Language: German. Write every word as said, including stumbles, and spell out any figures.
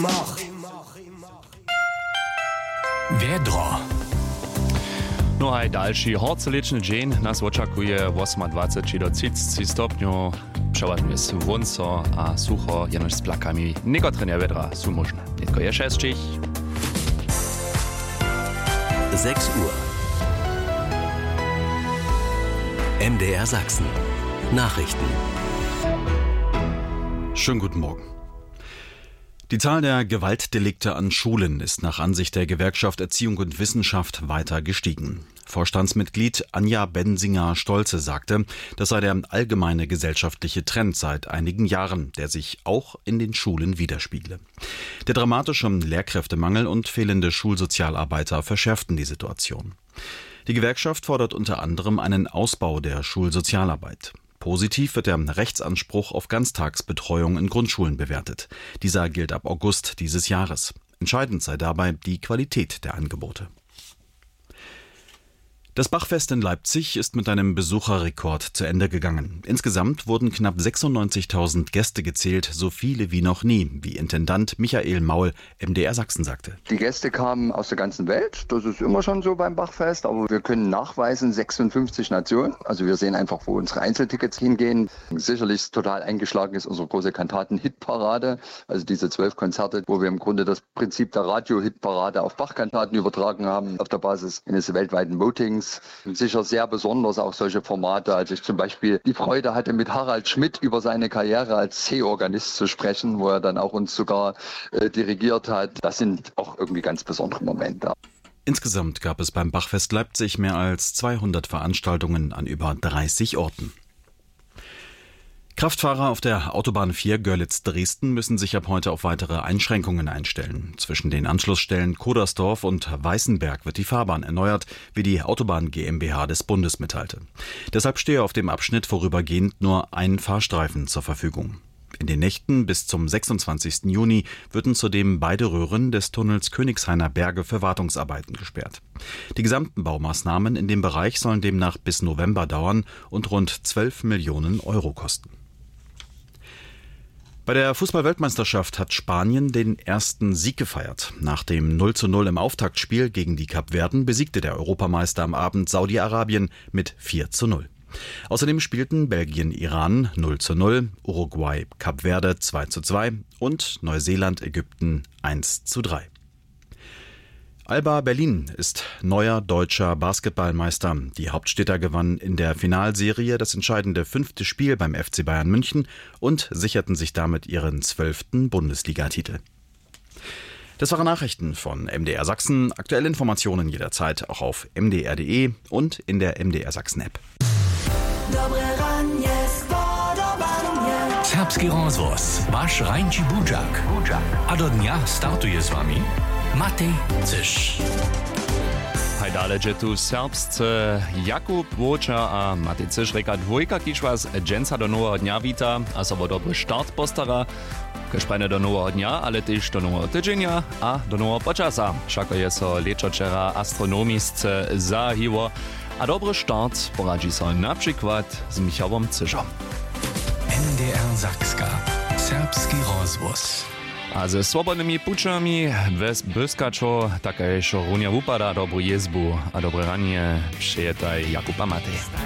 Mach. Vedro. No aj další horceličný dzień nas oczekuje osiemdvadsať do tridsať stopňov, przeważnie słońco a sucho, jenož z plakami. Niekotre vedra są możne. Netko je šestich. sechs Uhr. M D R Sachsen. Nachrichten. Schönen guten Morgen. Die Zahl der Gewaltdelikte an Schulen ist nach Ansicht der Gewerkschaft Erziehung und Wissenschaft weiter gestiegen. Vorstandsmitglied Anja Bensinger-Stolze sagte, das sei der allgemeine gesellschaftliche Trend seit einigen Jahren, der sich auch in den Schulen widerspiegle. Der dramatische Lehrkräftemangel und fehlende Schulsozialarbeiter verschärften die Situation. Die Gewerkschaft fordert unter anderem einen Ausbau der Schulsozialarbeit. Positiv wird der Rechtsanspruch auf Ganztagsbetreuung in Grundschulen bewertet. Dieser gilt ab August dieses Jahres. Entscheidend sei dabei die Qualität der Angebote. Das Bachfest in Leipzig ist mit einem Besucherrekord zu Ende gegangen. Insgesamt wurden knapp sechsundneunzigtausend Gäste gezählt, so viele wie noch nie, wie Intendant Michael Maul M D R Sachsen sagte. Die Gäste kamen aus der ganzen Welt, das ist immer schon so beim Bachfest, aber wir können nachweisen sechsundfünfzig Nationen. Also wir sehen einfach, wo unsere Einzeltickets hingehen. Sicherlich total eingeschlagen ist unsere große Kantaten-Hitparade, also diese zwölf Konzerte, wo wir im Grunde das Prinzip der Radio-Hitparade auf Bachkantaten übertragen haben, auf der Basis eines weltweiten Votings. Sicher sehr besonders auch solche Formate, als ich zum Beispiel die Freude hatte, mit Harald Schmidt über seine Karriere als C-Organist zu sprechen, wo er dann auch uns sogar äh, dirigiert hat. Das sind auch irgendwie ganz besondere Momente. Insgesamt gab es beim Bachfest Leipzig mehr als zweihundert Veranstaltungen an über dreißig Orten. Kraftfahrer auf der Autobahn vier Görlitz-Dresden müssen sich ab heute auf weitere Einschränkungen einstellen. Zwischen den Anschlussstellen Kodersdorf und Weißenberg wird die Fahrbahn erneuert, wie die Autobahn GmbH des Bundes mitteilte. Deshalb stehe auf dem Abschnitt vorübergehend nur ein Fahrstreifen zur Verfügung. In den Nächten bis zum sechsundzwanzigsten Juni würden zudem beide Röhren des Tunnels Königshainer Berge für Wartungsarbeiten gesperrt. Die gesamten Baumaßnahmen in dem Bereich sollen demnach bis November dauern und rund zwölf Millionen Euro kosten. Bei der Fußball-Weltmeisterschaft hat Spanien den ersten Sieg gefeiert. Nach dem null zu null im Auftaktspiel gegen die Kapverden besiegte der Europameister am Abend Saudi-Arabien mit vier zu null. Außerdem spielten Belgien-Iran null zu null, Uruguay-Kapverde zwei zu zwei und Neuseeland-Ägypten eins zu drei. Alba Berlin ist neuer deutscher Basketballmeister. Die Hauptstädter gewannen in der Finalserie das entscheidende fünfte Spiel beim F C Bayern München und sicherten sich damit ihren zwölften Bundesligatitel. Das waren Nachrichten von M D R Sachsen. Aktuelle Informationen jederzeit auch auf m d r punkt d e und in der M D R Sachsen App. Serbski rozvoz, váš Rajnči Budžak. A do dňa startuje s vami Matej Ciš. Hajdale tu serbscy Jakub Wóča a Matej Ciš reka dvojka, kiž was dženca do nového dňa víta a sobo dobry štart postara. Kešprejne do nového dňa, ale tiež do nového tydzienia a do nového počasa. Všako je so liečočera astronomisce zahiło, a dobry štart poradzi so napríklad s Michałom Cišom. M D R Sakska. Serbski rozvoz. A ze swobodnymi pučami bez błyskaczo taka jeszcze runia upada dobru jezbu, a dobre ranie przyjetaj Jakuba Matej.